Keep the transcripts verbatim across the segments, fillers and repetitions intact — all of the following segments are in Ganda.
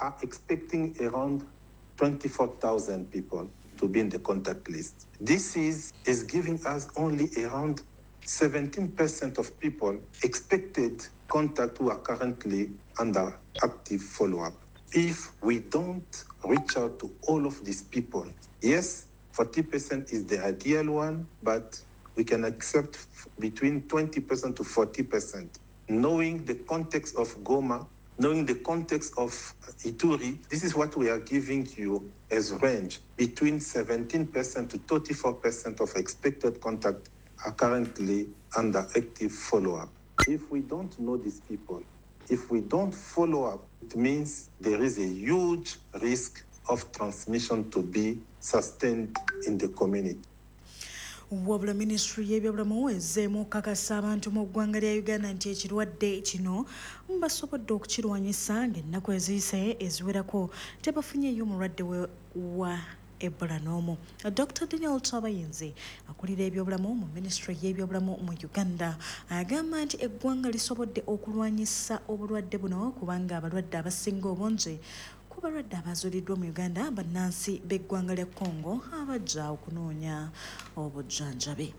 are expecting around twenty-four thousand people to be in the contact list. This is, is giving us only around seventeen percent of people expected contact who are currently under active follow-up. If we don't reach out to all of these people, yes, forty percent is the ideal one, but we can accept between twenty percent to forty percent. Knowing the context of Goma, knowing the context of Ituri, this is what we are giving you as range. Between seventeen percent to thirty-four percent of expected contact are currently under active follow-up. If we don't know these people, if we don't follow up, it means there is a huge risk of transmission to be sustained in the community. Wabula Ministry y'ebyobulamu ezzeemu kakasa abantu mu ggwanga lya Uganda nti ekirwadde kino basobodde okukirwanyisa ng'ennaku eziyise eziwerako tebafunyeeyo omulwadde wa Ebola n'omu. Doctor Daniel Tabayinzi akulira ebyobulamu mu Ministry y'ebyobulamu mu Uganda agamba nti eggwanga lisobodde okulwanyisa obulwadde buno kubanga abalwadde abasinga obungi ku balwadde abazuuliddwa mu Uganda bannansi b'eggwanga lya Congo abajja okunoonya obujjanjabi.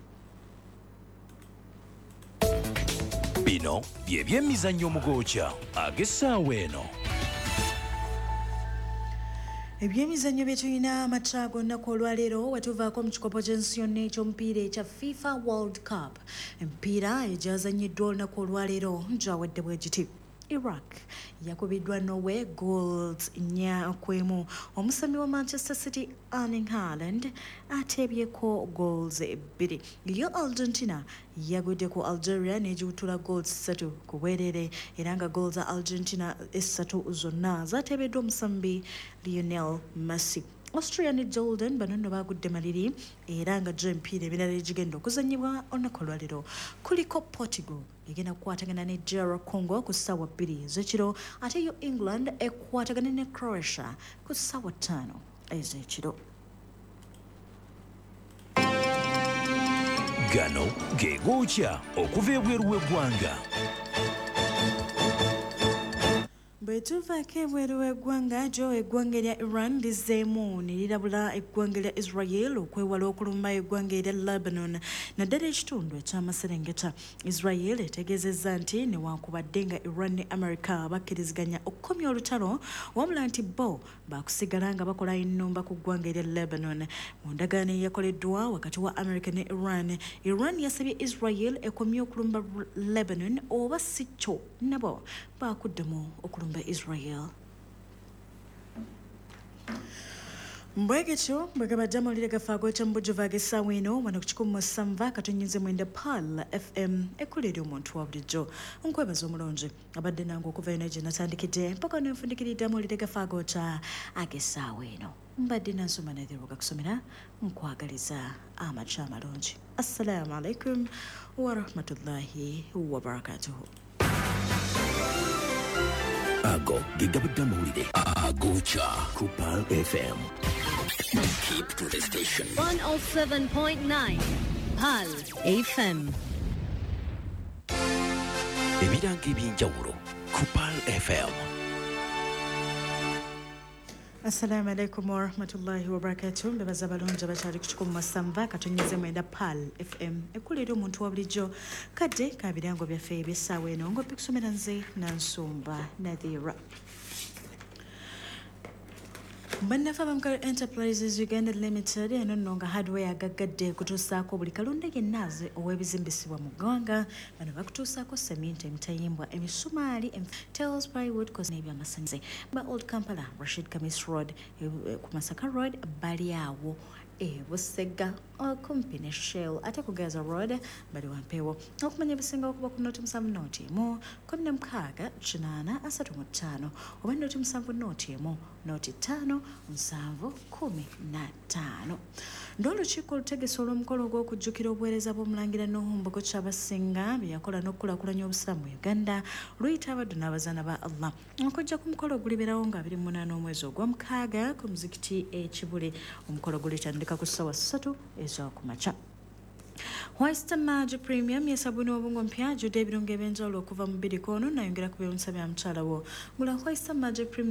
Bino bye by'emizannyo mugookya ag'essaawa eno. Ebyemizannyo bye tulina amakya gonna ku olwaleero wetuvaako mu kikopo ky'ensi yonna eky'omupiira ekya FIFA World Cup. Empiira egyazannyiddwa olunaku olwaleero gyawedde bwe giti. Iraq yakubiddwa Norway goals nnya kwemu. Omusambi wa Manchester City Erling Haaland ateebyeko goals bbiri. Yo Argentina yagudde ku Algeria n'egiwutula goals ssatu ku bwereere era nga goals za Argentina essatu zonna zaateebeddwa omusambi Lionel Messi. Austria ne Jordan bano nno baagudde maliri era nga gyo empiira emirala egigenda okuzannyibwa olunaku olwaleero. Kuliko Portugal egenda kukwatagana ne D R Congo ku ssaawa bbiri ez'ekiro ate yo England ekwatagana ne Croatia ku ssaawa ttaano ez'ekiro. Gano ge gookya okuva ebweru w'eggwanga. Bwetuvaako ebweru w'eggwanga gyo eggwanga erya Iran lizzeemu ne lirabula eggwanga erya Israel okwewala okulumba eggwanga erya Lebanon naddala ekitundu eky'amaserengeta. Israel etegeezezza nti newankubadde nga Iran ne America bakkiriziganya okukomya olutalo wabula nti bo baakusigala nga bakola ennumba ku ggwanga erya Lebanon. Mu ndagaano eyakoleddwa wakati wa America ne Iran, Iran yasabye Israel ekomye okulumba Lebanon oba si kyo nabo baakuddemu okulumba Israel. Mbwegetyo bwegabadde amawulire gafaago kyambujjuva ag'essaawa eno wano ku kikumi mu ssanvu katonnyinze mwenda Pal F M ekkulira omuntu wa bulijjo. Nkwebaza omulungi abadde nange okuva eno gye natandikidde mpaka nenfundikiridde amawulire gafaago kya ag'essaawa eno. Mbadde nansoma nathiruka kusomera nkwagaliza amakya amalungi. Assalamu alaikum wa rahmatullahi wa barakatuhu. Ago gigabadde amawulire agookya ku Pal F M. Keep to the station. one oh seven point nine Pal F M. Ebiranga eby'enjawulo ku Pal F M. Assalamu alaikum wa rahmatullahi wa barakatuh. Mbebaza balungi abakyali ku kikumi mu ssanvu katonnyeze mwenda Pal F M ekkulira omuntu wa bulijjo kadde ka birango byaffe eby'essaawa eno ng'oppi kusomera nze Nansumba Nathira. Bannaffe ab'Amukalo Enterprises Uganda Limited eno nno nga hardware agaggadde kutuusaako buli kalonda yenna ow'ebizimbisibwa mu ggwanga. Bano bakutuusaako seminti, emitayimbwa, emisumaali, tiles, plywood n'ebyamasannyalaze. Ba Old Kampala Rashid Kamis Road ku Masaka Road bali awo e Busega okumpi ne Shell ate ku Gaza Road bali wampeewo. Okumanya ebisinga okuba ku noti musanvu noti emu kumi na mukaaga kinaana asatu mu ttaano oba noti musanvu noti emu noti ttaano nsanvu kumi na ttaano. N'olukiiko olutegesa olw'omukolo gw'okujjukira obuweereza bw'omulangira Nuhumbugo Kyabasinga bye yakola n'okukulaakulanya obusiraamu mu Uganda luyita abaddu n'abazaana ba Allah okujja ku mukolo oguliberawo nga abiri mu munaana omwezi ogw'omukaaga ku muzikiti e Kibule. Omukolo gulitandika ku ssaawa ssatu ez'okumakya. White Magic Premium yesabuni obungo mpya ajjudde ebirungo eby'enjawulo okuva mu bbiri koono nayongera ku by'omusabya mukyala wo. Gula White Magic Premium